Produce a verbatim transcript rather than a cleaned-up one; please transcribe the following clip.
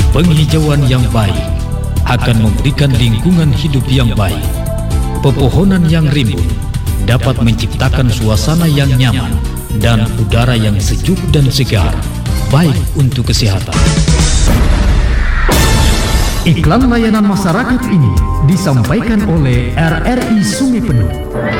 Penghijauan yang baik akan memberikan lingkungan hidup yang baik. Pepohonan yang rimbun dapat menciptakan suasana yang nyaman dan udara yang sejuk dan segar, baik untuk kesehatan. Iklan layanan masyarakat ini disampaikan oleh R R I Sungai Penuh.